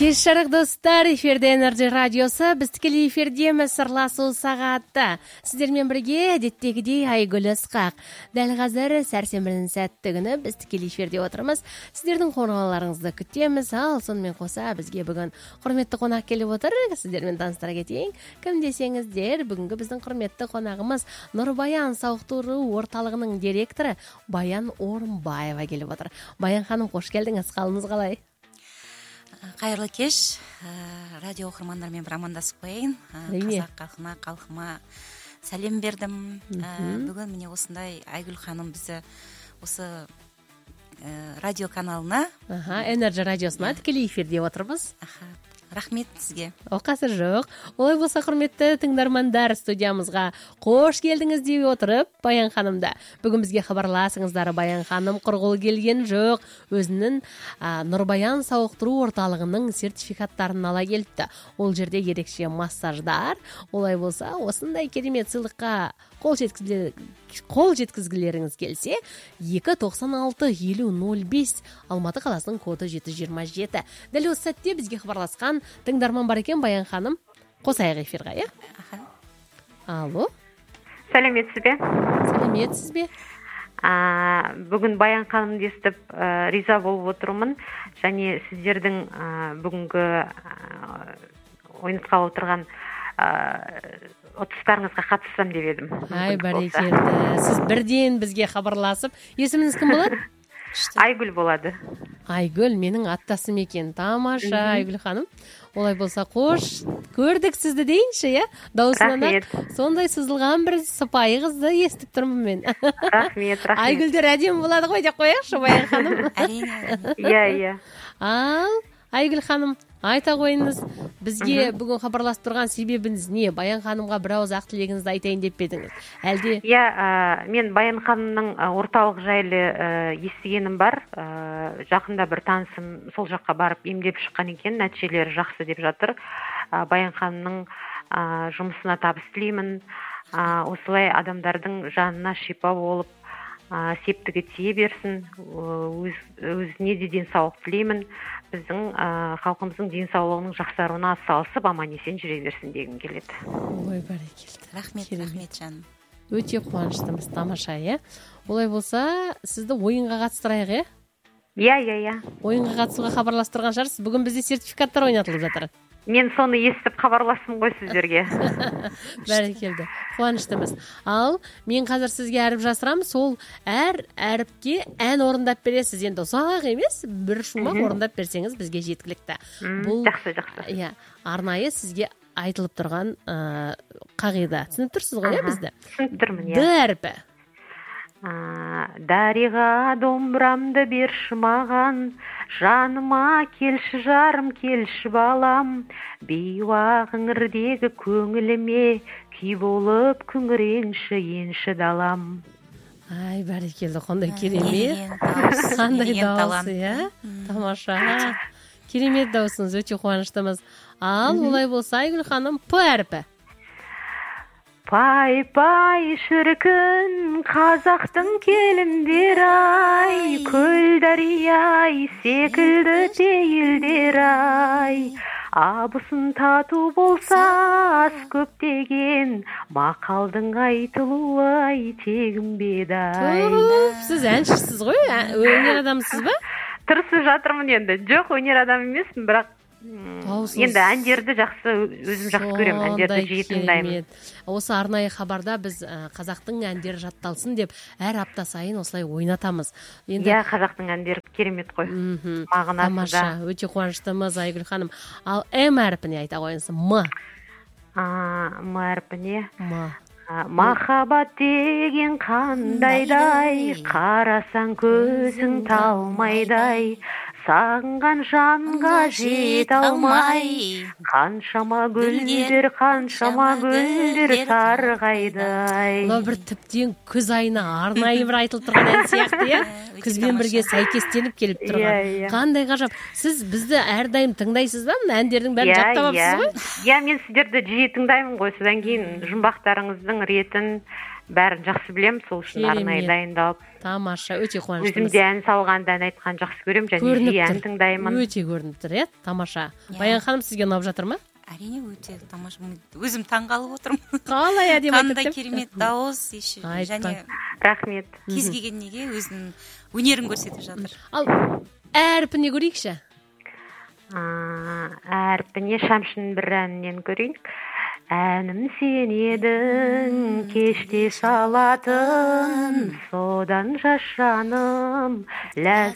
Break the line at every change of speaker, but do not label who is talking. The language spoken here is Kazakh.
Кеш жарық достар, эфирде Энерджи радиосы, біз тікелей эфирдеміз сырласу сағатта. Сіздермен бірге әдеттегідей Айгүл Ысқақ. Дәл қазір сәрсенбінің сәтті күні біз тікелей эфирде отырмыз. Сіздердің қоңырауларыңызды күтеміз. Ал сонымен қоса бізге бүгін құрметті қонақ келіп отыр. Сіздермен таныстыра кетейін. Кім десеңіздер, бүгінгі біздің құрметті қонағымыз Нұрбаян сауықтыру орталығының директоры Баян Орынбаева келіп отыр. Баян ханым, қош келдіңіз. Қалыңыз қалай?
Қайырлы кеш, радио оқырмандармен бір амандасып қояйын. Қазақ халқыма сәлем бердім. Бүгін міне осындай Айгүл ханым бізді осы радио каналына,
Энерджи радиосына тікелей эфирде отырмыз.
Рахмет сізге.
Оқасы жоқ. Олай болса, құрметті тыңдармандар, студиямызға қош келдіңіз деп отырып, Баян ханымда. Бүгін бізге хабарласыңыздар. Баян ханым құрғыл келген жоқ. Өзінің Нұрбаян сауықтыру орталығының сертификаттарын ала келіпті. Ол жерде ерекше массаждар. Олай болса, осындай керемет сыйлыққа қол жеткізгілеріңіз келсе, 296-5005 Алматы қаласының коды 727. Дәл осы сәтте бізге хабарласқан тыңдарман бар екен. Баян ханым, қосайық эфирға, е? Алло.
Сәлеметсіз бе?
Сәлеметсіз бе?
Бүгін Баян ханымды естіп риза болып отырмын. Және сіздердің бүгінгі ойнатқалы отырған ұтыстарыңызға қатыссам деп едім.
Ай, бәрекелді. Сіз бірден бізге хабарласып, есіміңіз кім болады?
Айгүл болады.
Айгүл, менің аттасым екен. Тамаша, Айгүл ханым. Олай болса, қош көрдік сізді дейінші, е? Даусынан сондай сызылған бір сыпайы қызды естіп тұрмын мен.
Рахмет.
Айгүлдер әдемі болады ғой деп қояқшы, Баян ханым.
Әрине.
Иә.
Ал, Айгүл ханым, айта қойыңыз, бізге бүгін хабарласып тұрған себебіңіз не? Баян ханымға бір ауыз ақ тілегіңізді айтайын деп едіңіз? Әлде?
Иә, мен Баян ханымның орталық жайлы естігенім бар. Жақында бір танысым сол жаққа барып емдеп шыққан екен, нәтижелері жақсы деп жатыр. Баян ханымның жұмысына табыс тілеймін. Осылай адамдардың жанына шипа болып, септігі тие берсін. Өзіне де денсаулық тілеймін. Біздің халқымыздың денсаулығының жақсаруына атсалысып, аман-есен жүре берсін дегім келеді.
Ой, бәрекелді.
Рахмет жаным.
Өте қуаныштымыз, тамаша, е? Олай болса, сізді ойынға қатыстырайық, е?
Иә.
Ойынға қатысуға хабарласып тұрған шығарсыз. Бүгін бізде сертификаттар ойнатылып жатыр.
Мен соны естіп хабарластым ғой сіздерге.
Бәрекелді. Қуаныштымыз. Ал, мен қазір сізге әріп жасырамын. Сол әр әріпке ән орындап бересіз. Енді ұзақ емес, бір шумақ орындап берсеңіз бізге жеткілікті.
Жақсы.
Иә, арнайы сізге айтылып тұрған қағида. Түсініп тұрсыз ғой, бізді?
Түсініп тұрмын, иә.
Д әрпі.
Дариға домбырамды берші маған, жаныма келші жарым, келші балам, бейуақ іңірдегі көңіліме күй болып күңіренші енші далам.
Ай, бәрекелді, қандай керемет. Қандай дауысы, иә? Тамаша. Керемет даусыңыз, өте қуаныштымыз. Ал, олай болса, Айгүл ханым, П әрпі.
Пай шіркін, қазақтың келіндер-ай, көл дария-ай, секілді пейілдер-ай. Абысын тату болса ас көптеген, мақалдың айтылуы-ай, тегін беді-ай.
Сіз әншісіз ғой, өнер адамсыз ба?
Тырысып жатырмын енді. Жоқ, өнер адам емеспін, бірақ енді әндерді өзім жақсы көремін, әндерді жиі тыңдаймын.
Осы арнайы хабарда біз қазақтың әндері жатталсын деп әр апта сайын осылай ойнатамыз.
Иә, қазақтың әндері керемет қой. Мағынасы да.
Өте қуаныштымыз, Айгүл ханым. Ал М әрпіне айта қойыңыз. М.
М әрпіне. Махаббат деген қандайдай, қарасаң көзің талмайдай, сағынған жанға жете алмай, қаншама гүлдер сарғайдай.
Бұл бір тіптен күз айына арнайы бір айтылып тұрған ән сияқты, е? Күзбен бірге сәйкестеніп келіп тұрған. Қандай ғажап. Сіз бізді әрдайым тыңдайсыз ба? Әндердің бәрін жаттап алыпсыз ғой?
Иә, мен сіздерді жиі тыңдаймын ғой. Содан кейін жұмбақтарыңыздың ретін бәрін жақсы білем, сол үшін арнайы дайындалып
тамаша, өте қуаныштымыз.
Өзім де ән салғанды, ән айтқан жақсы көремін, және жиі ән тыңдаймын.
Өте көрініп тұр, иә, тамаша. Баян ханым, сізге ұнап жатыр ма?
Әрине, өте тамаша. Өзім таңғалып отырмын.
Қалай әдемі айтып
қандай керемет дауыс, және
рахмет.
кез келген неге өзінің өнерін көрсетіп жатыр.
Ал әрпіне көрейікші.
Әрпіне Шәмшінің бір әнінен көрейік. Әнім сен едің, кеште салатын, содан жас жаным,